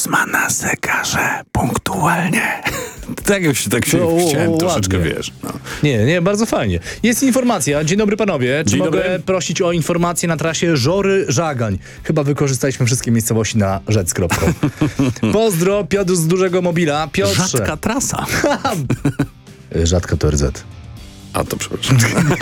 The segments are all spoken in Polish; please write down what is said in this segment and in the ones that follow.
8 na zegarze, punktualnie. Tak się chciałem troszeczkę, wiesz. No. Nie, bardzo fajnie. Jest informacja. Dzień dobry panowie. Czy mogę prosić o informację na trasie Żory-Żagań? Chyba wykorzystaliśmy wszystkie miejscowości na rzec.com. Pozdro, Piotr z Dużego Mobila. Piotrze. Rzadka trasa. Rzadka to RZ. A to przepraszam.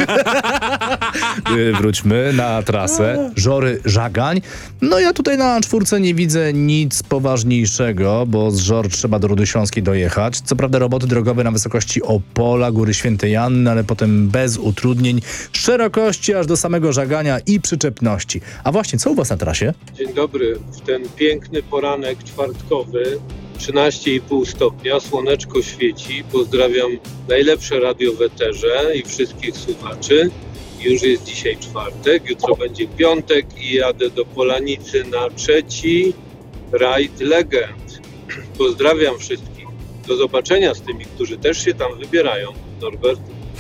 Wróćmy na trasę Żory-Żagań. No ja tutaj na czwórce nie widzę nic poważniejszego, bo z Żor trzeba do Rudy Śląskiej dojechać. Co prawda roboty drogowe na wysokości Opola, Góry Świętej Anny, ale potem bez utrudnień. Szerokości aż do samego Żagania i przyczepności. A właśnie, co u was na trasie? Dzień dobry. W ten piękny poranek czwartkowy, 13,5 stopnia, słoneczko świeci. Pozdrawiam najlepsze radio w eterze i wszystkich słuchaczy. Już jest dzisiaj czwartek, jutro będzie piątek i jadę do Polanicy na trzeci rajd Legend. Pozdrawiam wszystkich. Do zobaczenia z tymi, którzy też się tam wybierają. Norbert.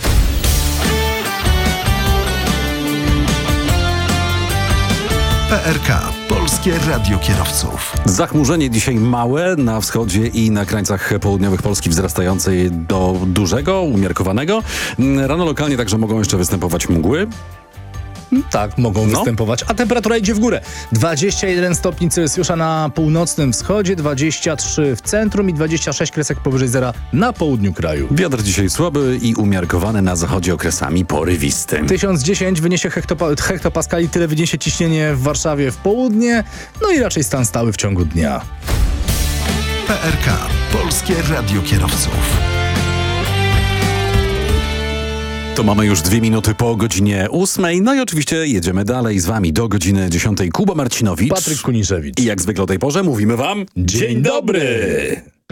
PRK, Polskie Radio Kierowców. Zachmurzenie dzisiaj małe na wschodzie i na krańcach południowych Polski wzrastającej do dużego, umiarkowanego. Rano lokalnie także mogą jeszcze występować mgły. Tak, mogą występować, a temperatura idzie w górę. 21 stopni Celsjusza na północnym wschodzie, 23 w centrum i 26 kresek powyżej zera na południu kraju. Wiatr dzisiaj słaby i umiarkowany, na zachodzie okresami porywisty. 1010 wyniesie hektopaskali, tyle wyniesie ciśnienie w Warszawie w południe, no i raczej stan stały w ciągu dnia. PRK, Polskie Radio Kierowców. To mamy już 2 minuty po godzinie 8. No i oczywiście jedziemy dalej z wami do godziny 10. Kuba Marcinowicz. Patryk Kuniszewicz. I jak zwykle o tej porze mówimy wam Dzień dobry!